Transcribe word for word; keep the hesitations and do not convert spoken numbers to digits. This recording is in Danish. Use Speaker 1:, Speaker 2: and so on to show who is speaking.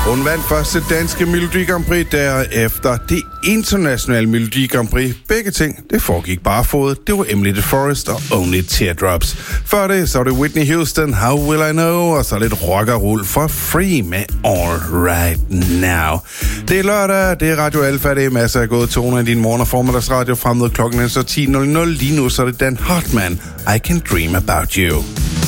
Speaker 1: Hun vandt først det danske Melodi Grand Prix, derefter det internationale Melodi Grand Prix. Begge ting, det foregik barfodet. Det var Emily de Forest og Only Teardrops. Før det, så var det Whitney Houston, How Will I Know, og så lidt rock og roll for Free med All Right Now. Det er lørdag, det er Radio Alfa, det er masser af gode toner i din morgen- og formiddagsradio frem mod klokken ti nul nul. Lige nu så er det Dan Hartmann, I Can Dream About You.